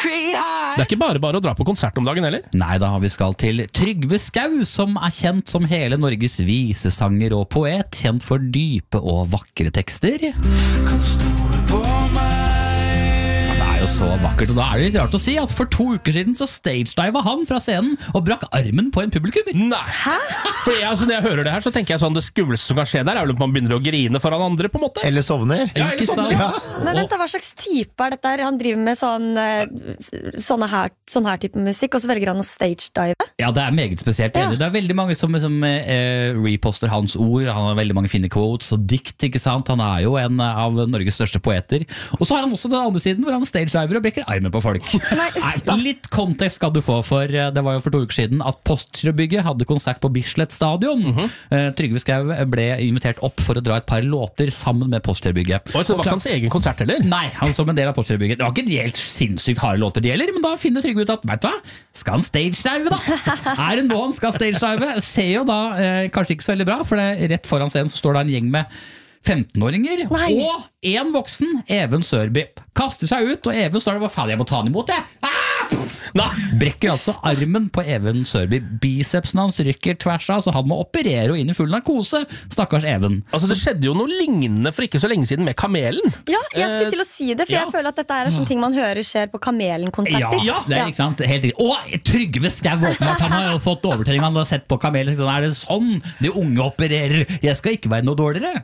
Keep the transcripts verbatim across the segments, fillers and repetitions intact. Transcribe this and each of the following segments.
Det er ikke bare bare å dra på konsert om dagen heller. Nei da, vi skal til Trygve Skau, som er kjent som hele Norges visesanger og poet, kjent for dype og vakre tekster. Kan stole på meg. Ja, det er jo så vakkert, og da er det litt rart å si at for to uker siden så stagediva han fra scenen og brakk armen på en publikummer. Nei! Hæ? Fordi jeg, altså, når jeg hører det her, så tenker jeg sånn, det skumleste som kan skje der er vel at man begynner å grine foran andre, på en måte. Eller sovner. Ja, eller sovner. Ja. Men vent da, hva slags type er dette her? Han driver med sånn, sånne her, sånn her type musikk, og så velger han å stagedive? Ja, det er meget spesielt. Ja. Det er veldig mange som, som eh, reposter hans ord. Han har veldig mange fine quotes og dikt, ikke sant? Han er jo en av Norges største poeter. Og så har han også den andre siden, hvor han stagediver og brekker armen på folk. Nei, litt kontekst skal du få, for det var jo for to uker siden at Postgirobygget hadde konsert på Bislett stadion. Mm-hmm. uh, Trygve Skau ble invitert opp for å dra et par låter sammen med Postgirobygget. Og så var ikke hans egen konsert heller? Nei, han som en del av Postgirobygget. Det var ikke de helt sinnssykt harde låter de heller, men da finner Trygve ut at, vet du hva, skal han stagedive da? Er det nå han skal stagedive? Ser jo da uh, kanskje ikke så veldig bra, for det, rett foran scenen så står det en gjeng med femten-åringer Nei. Og en voksen, Even Sørby, kaster seg ut, og Even står der, hva faen, jeg må ta han imot det. Ah! Nei. Brekker altså armen på Even Sørby. Bicepsen hans rykker tvers av, så han må operere og inn i full narkose. Stakkars Even. Altså, det skjedde jo noe lignende for ikke så lenge siden med Kamelen. Ja, jeg skulle til å si det, for ja. jeg føler at dette er sånne ting man hører skjer på Kamelen-konserter. Ja, det er ikke sant, helt riktig. Og Trygve Skau, åpenbart, han har jo fått overtrening, han har sett på Kamelen, sånn, er det sånn de unge opererer? Jeg skal ikke være noe dårligere.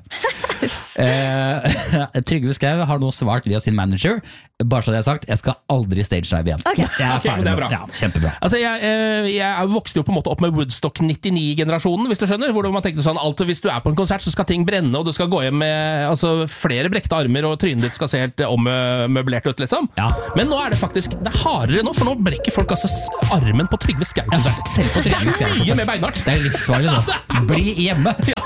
eh, Trygve Skau har nå svart via sin manager, bare så det er sagt, jeg skal aldri stagedive igjen. Okay. Jeg er ferdig okay, det er bra. Ja, kjempebra. Altså, jeg, jeg vokste jo på en måte opp med Woodstock nittini-generasjonen, hvis du skjønner, hvor man tenkte sånn, alt, hvis du er på en konsert så skal ting brenne, og du skal gå hjem med altså, flere brekte armer, og trynet ditt skal se helt ommøblert ut, liksom. Ja. Men nå er det faktisk, det er hardere nå, for nå brekker folk altså armen på Trygve Skau. Ja, selv på Trygve Skau. Mye med beinhardt. Det er livsfarlig nå. Bli hjemme.